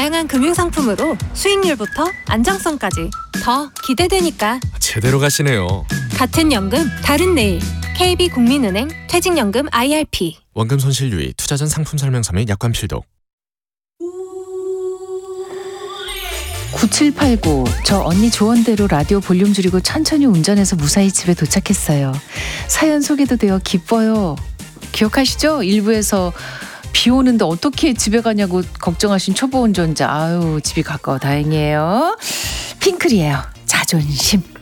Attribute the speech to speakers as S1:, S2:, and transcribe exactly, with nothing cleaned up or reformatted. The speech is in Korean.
S1: 다양한 금융상품으로 수익률부터 안정성까지 더 기대되니까
S2: 제대로 가시네요.
S1: 같은 연금 다른 내일 케이비국민은행 퇴직연금 아이알피.
S2: 원금 손실 유의, 투자 전 상품 설명서 및 약관 필독.
S3: 구칠팔구 저 언니 조언대로 라디오 볼륨 줄이고 천천히 운전해서 무사히 집에 도착했어요. 사연 소개도 되어 기뻐요. 기억하시죠? 일부에서 비 오는데 어떻게 집에 가냐고 걱정하신 초보 운전자. 아유, 집이 가까워 다행이에요. 핑클이에요. 자존심.